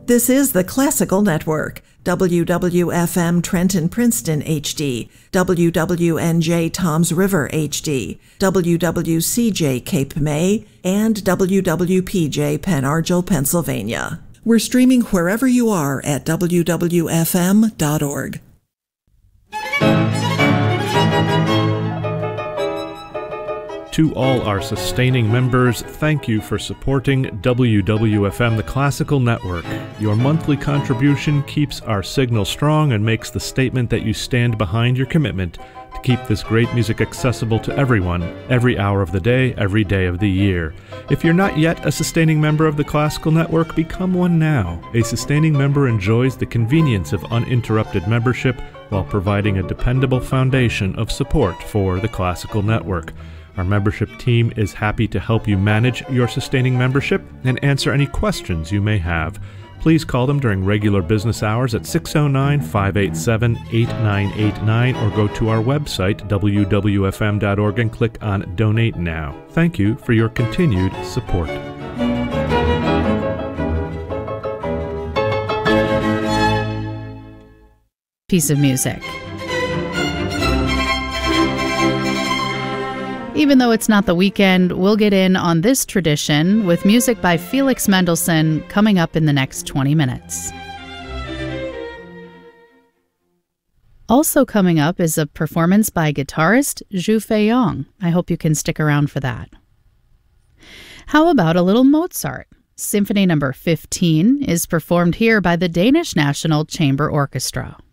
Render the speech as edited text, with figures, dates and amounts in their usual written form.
This is the Classical Network, WWFM Trenton Princeton HD, WWNJ Toms River HD, WWCJ Cape May, and WWPJ Penargil, Pennsylvania. We're streaming wherever you are at wwfm.org. To all our sustaining members, thank you for supporting WWFM, the Classical Network. Your monthly contribution keeps our signal strong and makes the statement that you stand behind your commitment to keep this great music accessible to everyone, every hour of the day, every day of the year. If you're not yet a sustaining member of the Classical Network, become one now. A sustaining member enjoys the convenience of uninterrupted membership while providing a dependable foundation of support for the Classical Network. Our membership team is happy to help you manage your sustaining membership and answer any questions you may have. Please call them during regular business hours at 609-587-8989 or go to our website, wwfm.org, and click on Donate Now. Thank you for your continued support. Piece of music. Even though it's not the weekend, we'll get in on this tradition with music by Felix Mendelssohn coming up in the next 20 minutes. Also coming up is a performance by guitarist Zhu Feiyong. I hope you can stick around for that. How about a little Mozart? Symphony No. 15 is performed here by the Danish National Chamber Orchestra.